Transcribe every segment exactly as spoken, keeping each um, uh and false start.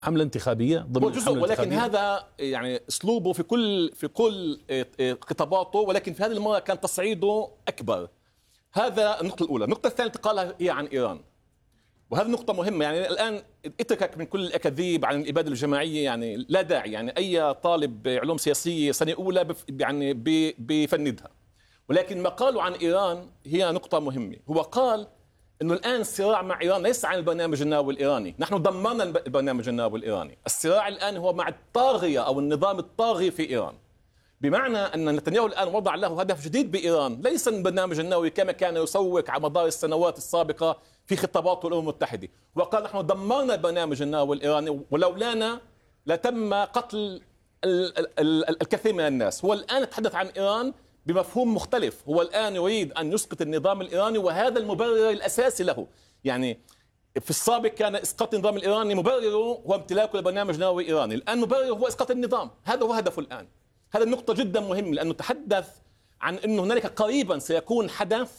حملة انتخابية ضمن جزء، ولكن هذا يعني اسلوبه في كل في كل خطاباته، ولكن في هذه المرة كان تصعيده أكبر. هذا النقطة الأولى. النقطة الثانية قالها هي عن إيران، وهذه نقطة مهمة. يعني الآن اتركك من كل الأكاذيب عن الإبادة الجماعية، يعني لا داعي. يعني أي طالب علوم سياسية سنة أولى بف يعني بيفندها. ولكن ما قالوا عن إيران هي نقطة مهمة. هو قال إنه الآن الصراع مع إيران ليس عن البرنامج النووي الإيراني، نحن دمرنا البرنامج النووي الإيراني. الصراع الآن هو مع الطاغية أو النظام الطاغي في إيران، بمعنى أن نتنياهو الآن وضع له هدف جديد بإيران، ليس البرنامج النووي كما كان يسوق على مدار السنوات السابقة في خطاباته الأمم المتحدة. وقال نحن دمرنا البرنامج النووي الإيراني ولولانا لتم قتل الكثير من الناس. هو الآن يتحدث عن إيران بمفهوم مختلف. هو الآن يريد أن يسقط النظام الإيراني، وهذا المبرر الأساسي له. يعني في السابق كان إسقاط النظام الإيراني مبرره هو امتلاكه لبرنامج نووي إيراني، الآن مبرره هو إسقاط النظام. هذا هو هدفه الآن. هذا النقطة جدا مهمة، لأنه تحدث عن أنه هنالك قريبا سيكون حدث،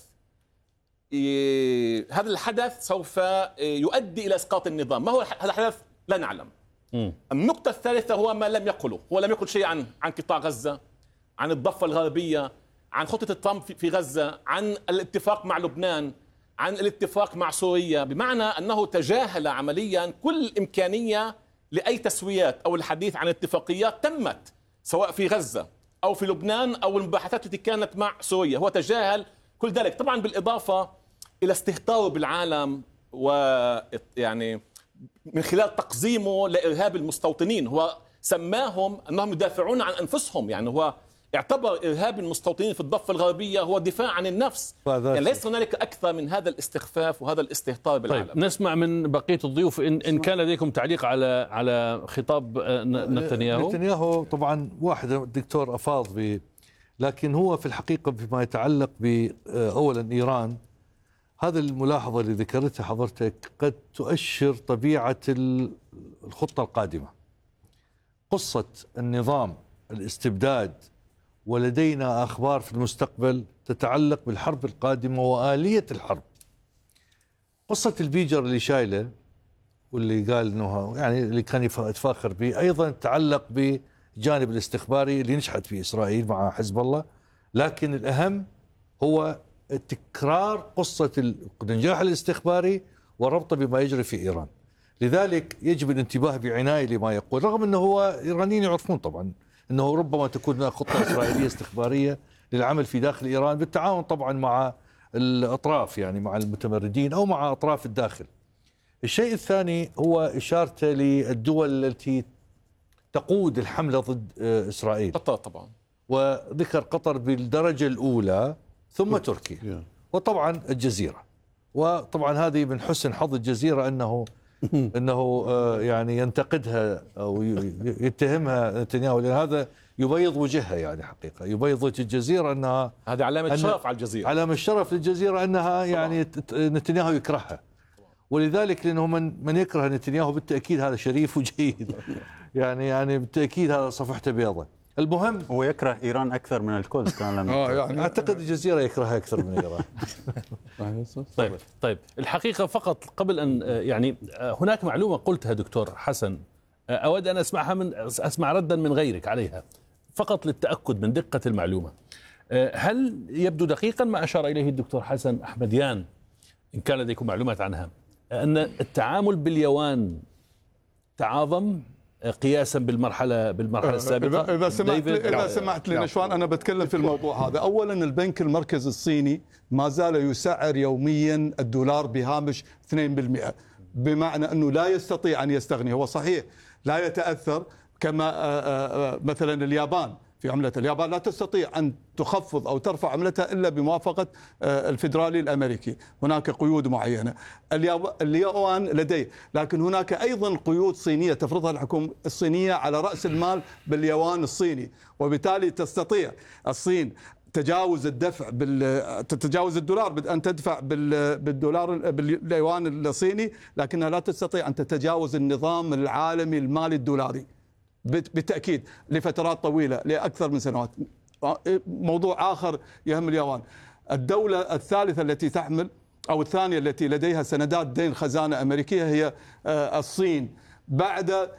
إيه هذا الحدث سوف يؤدي إلى إسقاط النظام. ما هو هذا الحدث؟ لا نعلم. م. النقطة الثالثة هو ما لم يقله. هو لم يقل شيء عن عن قطاع غزة، عن الضفة الغربية، عن خطة ترامب في غزة، عن الاتفاق مع لبنان، عن الاتفاق مع سوريا. بمعنى أنه تجاهل عمليا كل إمكانية لأي تسويات أو الحديث عن اتفاقيات تمت سواء في غزة أو في لبنان أو المباحثات التي كانت مع سوريا. هو تجاهل كل ذلك، طبعا بالإضافة إلى استهتاره بالعالم ويعني من خلال تقزيمه لإرهاب المستوطنين. هو سماهم أنهم يدافعون عن أنفسهم، يعني هو اعتبر إرهاب المستوطنين في الضفة الغربية هو دفاع عن النفس. يعني ليس هنالك أكثر من هذا الاستخفاف وهذا الاستهتار بالعالم. طيب نسمع من بقية الضيوف إن, إن كان لديكم تعليق على على خطاب نتنياهو. نتنياهو طبعا واحد الدكتور أفاض به، لكن هو في الحقيقة فيما يتعلق بأولا إيران، هذا الملاحظة اللي ذكرتها حضرتك قد تؤشر طبيعة الخطة القادمة. قصة النظام الاستبداد ولدينا أخبار في المستقبل تتعلق بالحرب القادمة وآلية الحرب. قصة البيجر اللي شايله واللي قال أنه يعني اللي كان يتفاخر به أيضا تتعلق بجانب الاستخباري اللي نجحت في إسرائيل مع حزب الله، لكن الأهم هو تكرار قصة النجاح الاستخباري وربطه بما يجري في إيران. لذلك يجب الانتباه بعناية لما يقول، رغم أنه هو إيرانيين يعرفون طبعا أنه ربما تكون خطة إسرائيلية استخبارية للعمل في داخل إيران بالتعاون طبعا مع الأطراف، يعني مع المتمردين أو مع أطراف الداخل. الشيء الثاني هو إشارته للدول التي تقود الحملة ضد إسرائيل، قطر طبعا، وذكر قطر بالدرجة الأولى ثم تركيا وطبعا الجزيرة. وطبعا هذه من حسن حظ الجزيرة أنه أنه يعني ينتقدها أو يتهمها نتنياهو، لأن هذا يبيض وجهها، يعني حقيقة يبيض وجه الجزيرة أنها هذه علامة شرف على الجزيرة، علامة شرف للجزيرة أنها يعني نتنياهو يكرهها. ولذلك لأنه من من يكره نتنياهو بالتأكيد هذا شريف وجيد، يعني يعني بالتأكيد هذا صفحته بيضة. المهم هو يكره إيران أكثر من الكل كان لما يعني أعتقد الجزيرة يكرهها أكثر من إيران. طيب طيب الحقيقة فقط قبل أن يعني هناك معلومة قلتها دكتور حسن، أود أن أسمعها من أسمع ردا من غيرك عليها فقط للتأكد من دقة المعلومة. هل يبدو دقيقا ما أشار إليه الدكتور حسن أحمديان، إن كان لديكم معلومات عنها، أن التعامل باليوان تعاظم قياسا بالمرحله بالمرحله السابقه؟ اذا سمعت لي اذا سمعت لي نشوان انا بتكلم في الموضوع هذا. اولا البنك المركزي الصيني ما زال يسعر يوميا الدولار بهامش اثنين بالمئة، بمعنى انه لا يستطيع ان يستغني. هو صحيح لا يتاثر كما مثلا اليابان في عملة اليابان لا تستطيع أن تخفض أو ترفع عملتها إلا بموافقة الفيدرالي الأمريكي، هناك قيود معينة. اليوان لديه، لكن هناك أيضا قيود صينية تفرضها الحكومة الصينية على رأس المال باليوان الصيني، وبالتالي تستطيع الصين تجاوز الدفع بال تتجاوز الدولار أن تدفع بالدولار باليوان الصيني، لكنها لا تستطيع أن تتجاوز النظام العالمي المالي الدولاري بالتأكيد لفترات طويلة لأكثر من سنوات. موضوع آخر يهم اليابان، الدولة الثالثة التي تحمل أو الثانية التي لديها سندات دين خزانة أمريكية هي الصين، بعد